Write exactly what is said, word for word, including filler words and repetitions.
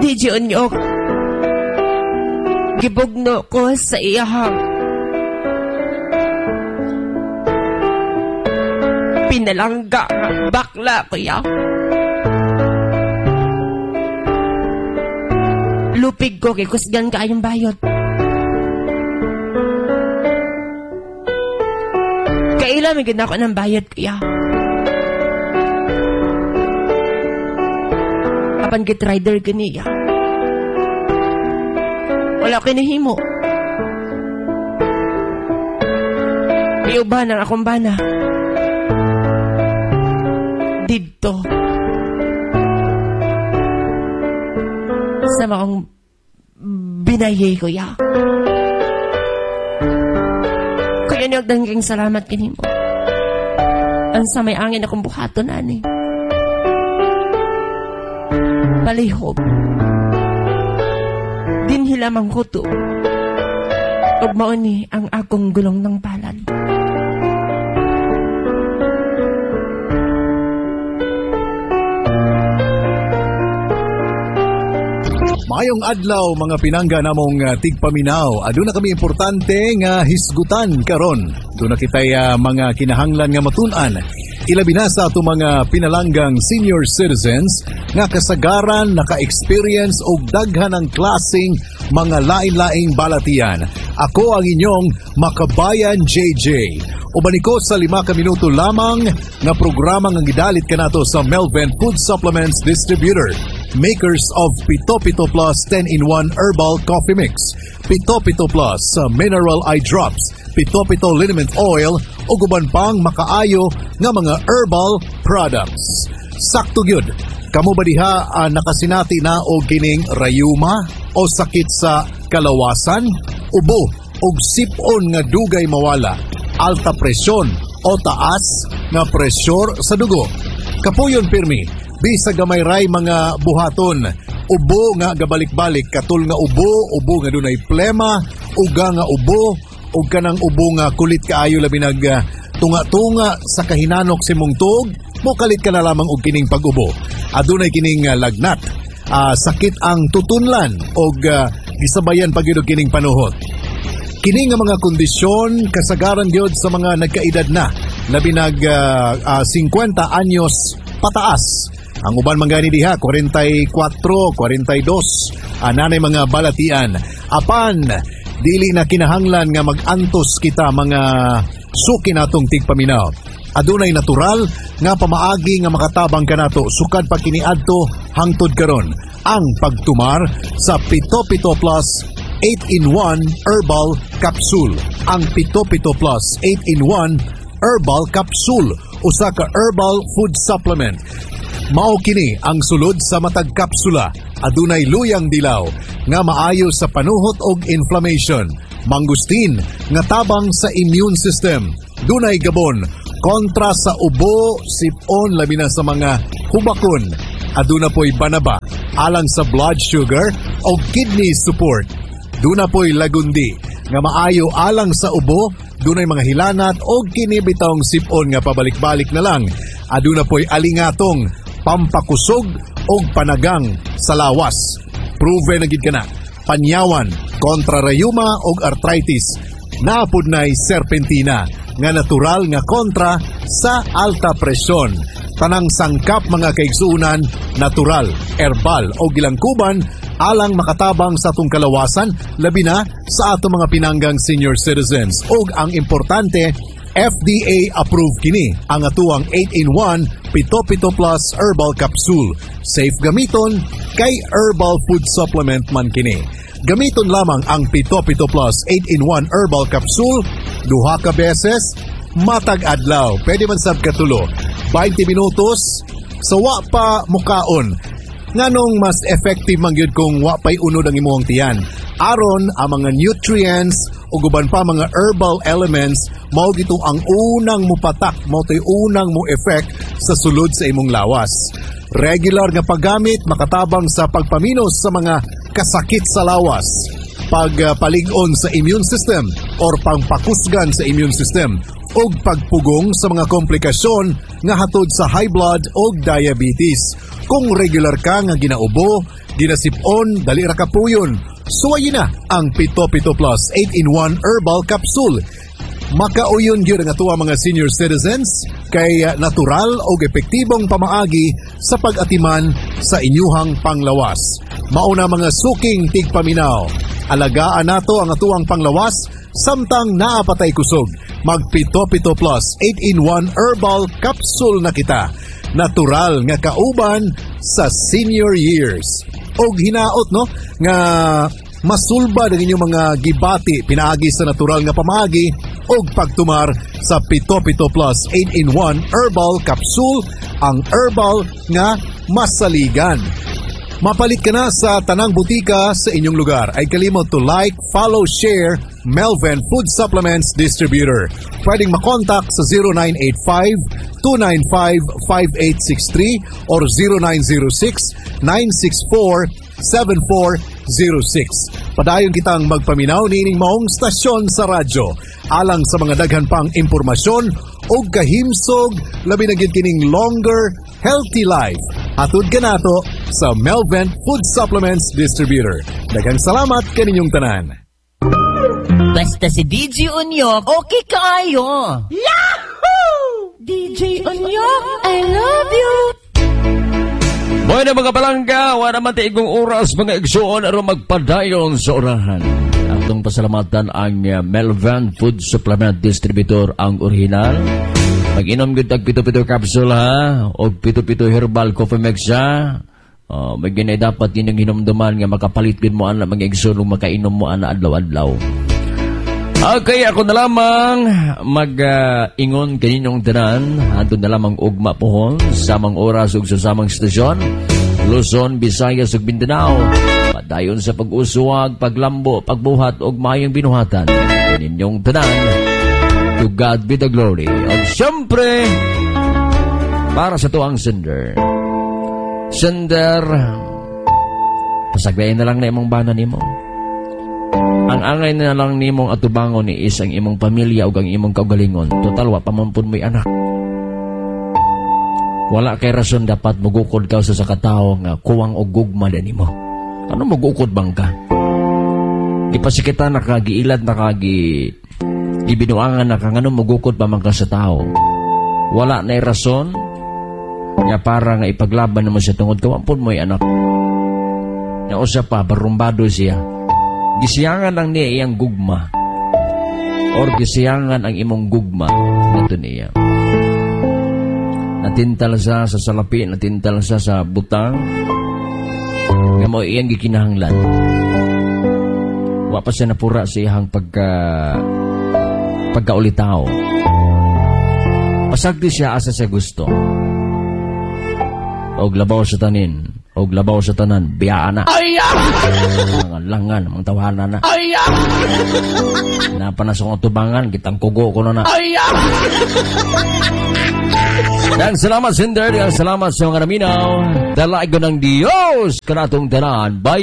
ni Junior. Gibugno ko sa iyahang pinalangga nga bakla, kuya. Lupig ko kay kusgan kaayong bayot. Kaila may ganda ko ng bayot, kuya. Apan git rider ganiya. Wala ko nahimo. Iuba ng akong bana. Dito. Sa maong binayay ko, ya. Kaya niyog danggang salamat kinimo. Ang sa may angin akong buhaton, ani. Palihog. Dinhi lamang kuto. Ug mao ni ang akong gulong ng palad. Mayong adlaw mga pinangga namong uh, tigpaminaw. Aduna kami importante nga hisgutan karon. Duna kitay uh, mga kinahanglan nga matun-an. Ilabi na sa ato mga pinalanggang senior citizens nga kasagaran naka-experience og daghan ng klaseng mga lain-laing balatian. Ako ang inyong Makabayan J J. Uban ko sa lima ka minuto lamang nga programa nga gidalit kanato sa Melvin Food Supplements Distributor, makers of Pito Pito Plus ten in one Herbal Coffee Mix, Pito Pito Plus uh, Mineral Eye Drops, Pito Pito Liniment Oil o guban pang makaayo nga mga herbal products. Sakto gyud, kamo ba diha uh, nakasinati na og kining rayuma o sakit sa kalawasan, ubo og sipon nga dugay mawala, alta presyon o taas nga presyur sa dugo. Kapuyon pirmi, bisag gamay ray mga buhaton, ubo nga gabalik-balik, katul nga ubo, ubo nga dunay plema, uga nga ubo, ug kanang ubo nga kulit kaayo labi nag uh, tunga-tunga sa kahinanok si mong tuog, mokalit ka na lamang og kining pag-ubo. Adunay kining uh, lagnat, uh, sakit ang tutunlan og uh, gisabayan pagyud og kining panuhot. Kini nga mga kondisyon kasagaran gyud sa mga nagkaedad na, labi nag uh, uh, fifty anyos pataas. Ang uban man gani diha forty-four, forty-two, ananay mga balatian. Apan dili na kinahanglan nga mag-antos kita mga suki natong tigpaminaw. Adunay natural nga pamaagi nga makatabang kanato sukad pa kiniadto hangtod karon ang pagtumar sa Pito Pito Plus eight in one Herbal Capsule. Ang Pito Pito Plus eight in one Herbal Capsule, usa ka herbal food supplement. Mao kini ang sulod sa matag kapsula. Adunay luyang dilaw nga maayo sa panuhot og inflammation. Mangustin nga tabang sa immune system. Dunay gabon kontra sa ubo, sipon labi na sa mga hubakon. Aduna po'y banaba alang sa blood sugar o kidney support. Duna po'y lagundi nga maayo alang sa ubo, dunay mga hilanat o kinibitong sipon nga pabalik-balik na lang. Aduna po'y alingatong pampakusog o panagang sa lawas. Proven na gid kana. Panyawan kontra rayuma o arthritis. Naapod na'y serpentina nga natural nga kontra sa alta presyon. Tanang sangkap mga kaigsuunan, natural, herbal o gilangkuban alang makatabang sa atong kalawasan, labi na sa atong mga pinanggang senior citizens. O ang importante, F D A approved kini ang atuang eight in one Pito Pito Plus Herbal Capsule. Safe gamiton kay herbal food supplement man kini. Gamiton lamang ang Pito Pito Plus eight in one Herbal Capsule duha ka beses matag adlaw. Pwede man sab katulo. twenty minutos sa wa pa mukaon. Nganong mas effective man gyud kung wa pay unod ang imong tiyan. Aron ang mga nutrients o guban pa mga herbal elements mao gito ang unang mupatak, mao toy unang mo effect sa sulod sa imong lawas. Regular nga paggamit makatabang sa pagpaminos sa mga kasakit sa lawas, pagpalig-on sa immune system or pangpakusgan sa immune system ug pagpugong sa mga komplikasyon nga hatod sa high blood o diabetes. Kung regular ka nga ginaubo, ginasipon, dali ra kapuyon, suwayin na ang Pito Pito Plus eight in one Herbal Capsule. Makauyon gyud ang atuwa mga senior citizens kay natural o epektibong pamaagi sa pag-atiman sa inyuhang panglawas. Mauna mga suking tigpaminaw. Alagaan nato ang atuang panglawas samtang naapatay kusog. Mag Pito Pito Plus eight in one Herbal Capsule na kita. Natural nga kauban sa senior years. Og hinaot no nga masulbad ang inyong mga gibati pinaagi sa natural nga pamaagi og pagtumar sa Pito Pito Plus eight in one Herbal Capsule, ang herbal nga masaligan. Mapalit ka na sa tanang butika sa inyong lugar. Ay kalimot to like, follow, share Melvin Food Supplements Distributor. Pwedeng makontak sa zero nine eight five, two nine five, five eight six three or zero nine zero six, nine six four, seven four zero six. Padayon kitang magpaminaw nining maong stasyon sa radyo. Alang sa mga daghan pang impormasyon o kahimsog, labi na gid kining longer, healthy life. Hatod ka nato sa Melvin Food Supplements Distributor. Daghang salamat kaninyong tanan. Basta si D J Unyok, okay kaayo. Yahoo! D J Unyok, I love you! Bueno mga palangga, wala naman taigong oras mga igsoon aron magpadayon sa orahan. Atong pasalamatan ang uh, Melvin Food Supplement Distributor, ang original. Mag-inom gud tag Pito-Pito Capsule ha, o Pito-Pito Herbal Coffee Mix ha. Uh, may ginay dapat yun yung hinumduman nga makapalit gud mo ana mga igsoon makainom mo ana adlaw-adlaw. Okay, ako na lamang mag-ingon uh, kaninyong tanan. Ato na lamang ugma pohon, samang oras ug sa samang stasyon. Luzon, Visayas ug Mindanao. Padayon sa pag-usuwag, paglambo, pagbuhat ug mayong binuhatan. Kaninyong tanan. To God be the glory. At syempre, para sa tuang sender. Sender, pasagbayan na lang na imong bana nimo. Ang angay na lang nimong atubangon ni is ang imong pamilya ug ang imong kaugalingon. Total wa pamampun mo'y anak. Wala kay rason dapat mugukod ka sa sakatawo nga kuwang og gugma din nimo. Ano mugukod bang ka? Ipasikita na kagiilad na kagi ibinuangan na kang ano mugukod pa man ka sa tao. Wala na rason nga para nga ipaglaban naman siya tungod kawampun mo'y anak. Na usa pa barumbado siya. Gisiyangan lang niya iyang gugma or gisiyangan ang imong gugma nato niya. Natintal siya sa salapi, natintal siya sa butang nga mo iyang gikinahanglan. Wa pa siya napura sa iyang pagka pagkaulitaw. Pasagdi siya asa siya gusto. Og labaw sa tanin, og labaw sa tanan, biyaan na. Mga langan, mga tawanan na. Napanasong ang tubangan, kitang kugo ko na na. Dan salamat, Sender. Dan salamat sa mga naminaw. Dalaig ko ng Diyos, kanatong tanan. Bye.